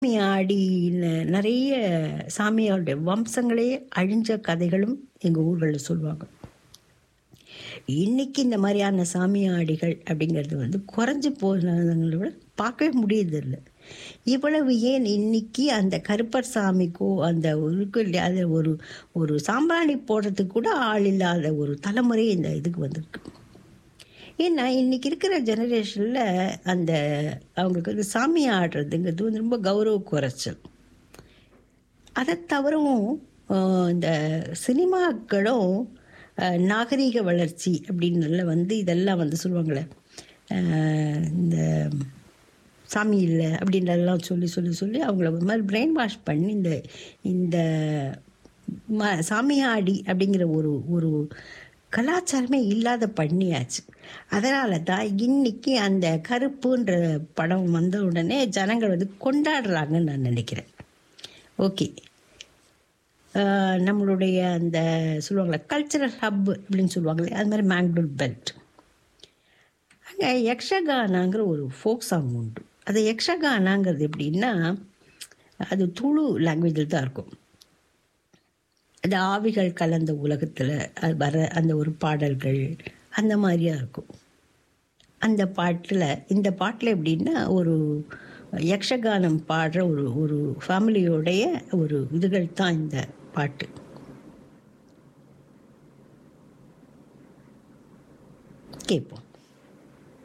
ஆடின நிறைய சாமியாருடைய வம்சங்களே அழிஞ்ச கதைகளும் எங்கள் ஊர்களில் சொல்லுவாங்க. இன்னைக்கு இந்த மாதிரியான சாமியாடிகள் அப்படிங்கிறது வந்து குறைஞ்சி போனதுங்களை விட பார்க்கவே முடியறதில்லை. இவ்வளவு ஏன் இன்னைக்கு அந்த கருப்பர் சாமிக்கோ அந்த இருக்கு இல்லையா, அது ஒரு ஒரு சாம்பிராணி போடுறதுக்கு கூட ஆள் இல்லாத ஒரு தலைமுறை இந்த இதுக்கு வந்திருக்கு. ஏன்னா இன்னைக்கு இருக்கிற ஜெனரேஷனில் அந்த அவங்களுக்கு வந்து சாமி ஆடுறதுங்கிறது வந்து ரொம்ப கௌரவ குறைச்சல். அதை தவிரவும் இந்த சினிமாக்களும் நாகரீக வளர்ச்சி அப்படின்னு வந்து இதெல்லாம் வந்து சொல்லுவாங்களே, இந்த சாமி இல்லை அப்படின்றதெல்லாம் சொல்லி சொல்லி சொல்லி அவங்கள ஒரு மாதிரி பிரெயின் வாஷ் பண்ணி இந்த இந்த சாமியாடி அப்படிங்கிற ஒரு ஒரு கலாச்சாரமே இல்லாத பண்ணியாச்சு. அதனால தான் இன்னைக்கு அந்த கருப்புன்ற படம் வந்த உடனே ஜனங்கள் வந்து கொண்டாடுறாங்கன்னு நான் நினைக்கிறேன். ஓகே, நம்மளுடைய அந்த சொல்லுவாங்களே கல்ச்சரல் ஹப் அப்படின்னு சொல்லுவாங்களே, அது மாதிரி மேங்களூர் பெல்ட் அங்கே யக்ஷகானாங்கிற ஒரு ஃபோக் சாங் உண்டு. அது யக்ஷகானாங்கிறது எப்படின்னா அது துளு லாங்குவேஜில் தான் இருக்கும். அது ஆவிகள் கலந்த உலகத்தில் அது வர அந்த ஒரு பாடல்கள் அந்த மாதிரியா இருக்கும். அந்த பாட்டில் இந்த பாட்டில் எப்படின்னா ஒரு யக்ஷகானம் பாடுற ஒரு ஒரு ஃபேமிலியோடைய ஒரு இதுகள் தான் இந்த பாட்டு. கேட்போம்.